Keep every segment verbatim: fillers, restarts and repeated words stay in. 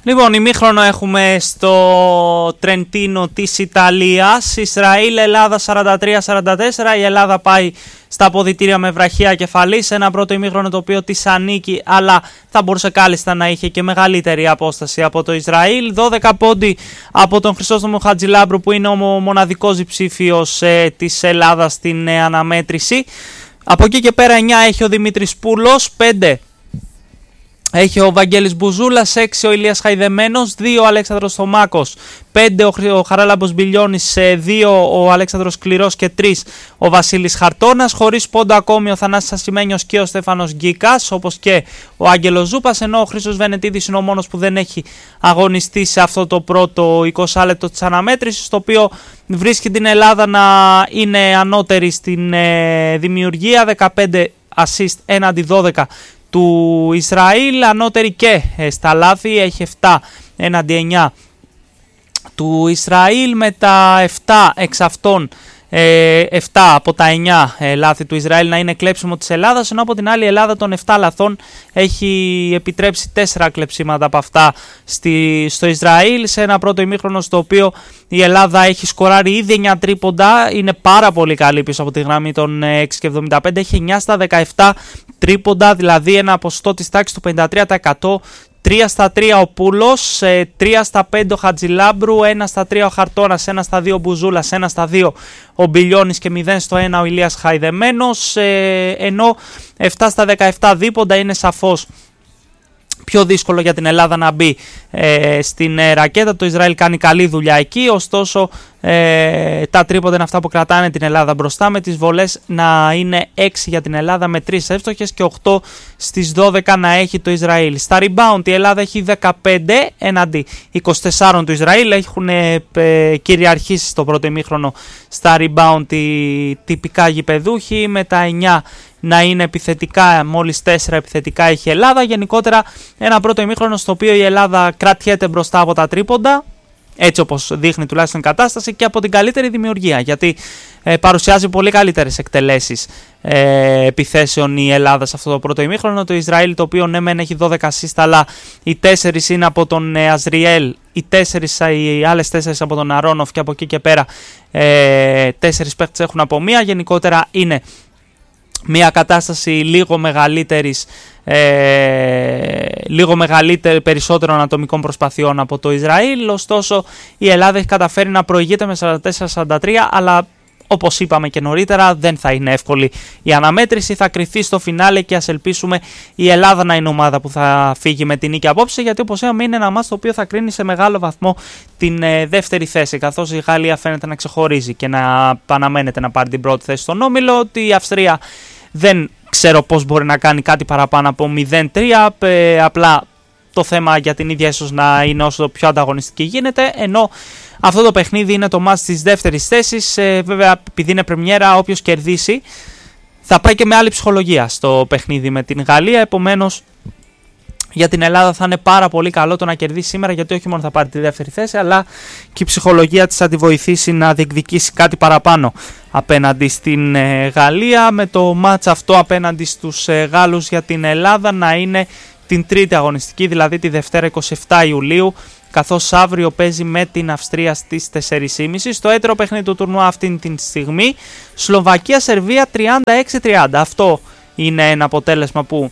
Λοιπόν, ημίχρονο έχουμε στο Τρεντίνο της Ιταλίας. Ισραήλ, Ελλάδα σαράντα τρία σαράντα τέσσερα. Η Ελλάδα πάει στα αποδυτήρια με βραχία κεφαλή σε ένα πρώτο ημίχρονο το οποίο της ανήκει, αλλά θα μπορούσε κάλλιστα να είχε και μεγαλύτερη απόσταση από το Ισραήλ. δώδεκα πόντι από τον Χρυσόστομο Χατζηλάμπρου, που είναι ο μοναδικός διψήφιος ε, της Ελλάδας στην ε, αναμέτρηση. Από εκεί και πέρα εννιά έχει ο Δημήτρης Πούλος, πέντε έχει ο Βαγγέλης Μπουζούλας, έξι ο Ηλίας Χαϊδεμένος, δύο ο Αλέξανδρος Θωμάκος, πέντε ο Χαράλαμπος Μπιλιώνης, δύο ο Αλέξανδρος Σκληρός και τρία ο Βασίλης Χαρτώνας. Χωρίς πόντο ακόμη ο Θανάσης Ασημένιος και ο Στέφανος Γκίκας, όπως και ο Άγγελος Ζούπας, ενώ ο Χρήστος Βενετίδης είναι ο μόνος που δεν έχει αγωνιστεί σε αυτό το πρώτο είκοσι λεπτό της αναμέτρησης, το οποίο βρίσκει την Ελλάδα να είναι ανώτερη στην ε, δημιουργία, δεκαπέντε assist έναντι δώδεκα του Ισραήλ, ανώτερη και ε, στα λάθη, έχει επτά έναντι εννιά του Ισραήλ, με τα επτά εξ αυτών, ε, επτά από τα εννιά ε, λάθη του Ισραήλ να είναι κλέψιμο της Ελλάδας, ενώ από την άλλη η Ελλάδα των επτά λαθών έχει επιτρέψει τέσσερα κλεψίματα από αυτά στη, στο Ισραήλ, σε ένα πρώτο ημίχρονο στο οποίο η Ελλάδα έχει σκοράρει ήδη εννιά τρίποντα, είναι πάρα πολύ καλή πίσω από τη γραμμή των έξι και εβδομήντα πέντε, έχει εννιά στα δεκαεπτά τρίποντα, δηλαδή ένα ποσοστό της τάξης του πενήντα τρία τοις εκατό. τρία στα τρία ο Πούλος, τρία στα πέντε ο Χατζηλάμπρου, ένα στα τρία ο Χαρτώνας, ένα στα δύο ο Μπουζούλας, ένα στα δύο ο Μπιλιώνης και μηδέν στο ένα ο Ηλίας Χαϊδεμένος, ενώ επτά στα δεκαεπτά δίποντα είναι σαφώς πιο δύσκολο για την Ελλάδα να μπει ε, στην ε, ρακέτα. Το Ισραήλ κάνει καλή δουλειά εκεί, ωστόσο ε, τα τρίποντα είναι αυτά που κρατάνε την Ελλάδα μπροστά, με τις βολές να είναι έξι για την Ελλάδα με τρεις εύστοχες και οκτώ στις δώδεκα να έχει το Ισραήλ. Στα rebound η Ελλάδα έχει δεκαπέντε έναντι είκοσι τέσσερα του Ισραήλ, έχουν ε, ε, κυριαρχήσει στο πρώτο ημίχρονο στα rebound οι τυπικά γηπεδούχοι, με τα εννιά να είναι επιθετικά, μόλις τέσσερα επιθετικά έχει η Ελλάδα. Γενικότερα ένα πρώτο ημίχρονο στο οποίο η Ελλάδα κρατιέται μπροστά από τα τρίποντα, έτσι όπως δείχνει τουλάχιστον η κατάσταση, και από την καλύτερη δημιουργία, γιατί ε, παρουσιάζει πολύ καλύτερες εκτελέσεις ε, επιθέσεων η Ελλάδα σε αυτό το πρώτο ημίχρονο. Το Ισραήλ, το οποίο ναι μεν έχει δώδεκα assist, αλλά οι τέσσερις είναι από τον ε, Αζριέλ, οι, τέσσερις, οι άλλες τέσσερις από τον Αρόνοφ, και από εκεί και πέρα ε, τέσσερις παίκτες έχουν από μία. Γενικότερα είναι μια κατάσταση λίγο μεγαλύτερης, ε, λίγο μεγαλύτερη, περισσότερων ατομικών προσπαθειών από το Ισραήλ. Ωστόσο η Ελλάδα έχει καταφέρει να προηγείται με σαράντα τέσσερα σαράντα τρία, αλλά όπως είπαμε και νωρίτερα δεν θα είναι εύκολη η αναμέτρηση, θα κριθεί στο φινάλε και ας ελπίσουμε η Ελλάδα να είναι ομάδα που θα φύγει με την νίκη απόψε, γιατί όπως είπαμε είναι ένα μάτς το οποίο θα κρίνει σε μεγάλο βαθμό την ε, δεύτερη θέση, καθώς η Γαλλία φαίνεται να ξεχωρίζει και να αναμένεται να πάρει την πρώτη θέση στον όμιλο, ότι η Αυστρία δεν ξέρω πώς μπορεί να κάνει κάτι παραπάνω από μηδέν τρία, ε, απλά το θέμα για την ίδια ίσως να είναι όσο πιο ανταγωνιστική γίνεται, ενώ αυτό το παιχνίδι είναι το μάτς της δεύτερης θέσης. Ε, βέβαια, επειδή είναι πρεμιέρα, όποιος κερδίσει θα πάει και με άλλη ψυχολογία στο παιχνίδι με την Γαλλία. Επομένως, για την Ελλάδα θα είναι πάρα πολύ καλό το να κερδίσει σήμερα, γιατί όχι μόνο θα πάρει τη δεύτερη θέση, αλλά και η ψυχολογία της θα τη βοηθήσει να διεκδικήσει κάτι παραπάνω απέναντι στην ε, Γαλλία, με το μάτς αυτό απέναντι στους ε, Γάλλους για την Ελλάδα να είναι την τρίτη αγωνιστική, δηλαδή τη Δευτέρα εικοστή εβδόμη Ιουλίου, καθώς αύριο παίζει με την Αυστρία στις τέσσερις και μισή. Στο έτερο παιχνίδι του τουρνουά αυτή τη στιγμή, Σλοβακία-Σερβία τριάντα έξι τριάντα. Αυτό είναι ένα αποτέλεσμα που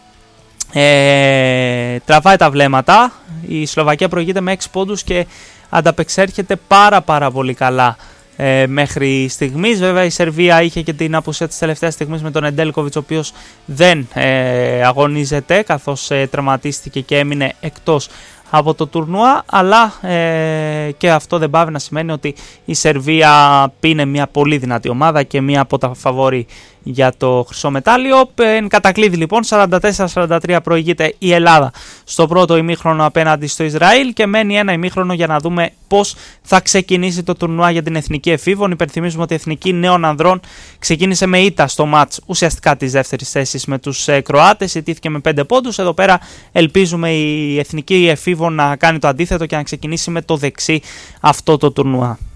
ε, τραβάει τα βλέμματα. Η Σλοβακία προηγείται με έξι πόντους και ανταπεξέρχεται πάρα πάρα πολύ καλά ε, μέχρι στιγμής. Βέβαια η Σερβία είχε και την απουσία της τελευταίας στιγμής με τον Εντέλκοβιτς, ο οποίος δεν ε, αγωνίζεται, καθώς ε, τραυματίστηκε και έμεινε εκτός από το τουρνουά, αλλά ε, και αυτό δεν πάβει να σημαίνει ότι η Σερβία είναι μια πολύ δυνατή ομάδα και μια από τα φαβόρι για το χρυσό μετάλλιο. Εν κατακλείδη λοιπόν σαράντα τέσσερα σαράντα τρία προηγείται η Ελλάδα στο πρώτο ημίχρονο απέναντι στο Ισραήλ, και μένει ένα ημίχρονο για να δούμε πώς θα ξεκινήσει το τουρνουά για την εθνική εφήβων. Υπενθυμίζουμε ότι η εθνική νέων ανδρών ξεκίνησε με ήττα στο μάτς ουσιαστικά της δεύτερης θέσης με τους ε, Κροάτες, ιτήθηκε με πέντε πόντους. Εδώ πέρα ελπίζουμε η εθνική εφήβων να κάνει το αντίθετο και να ξεκινήσει με το δεξί αυτό το τουρνουά.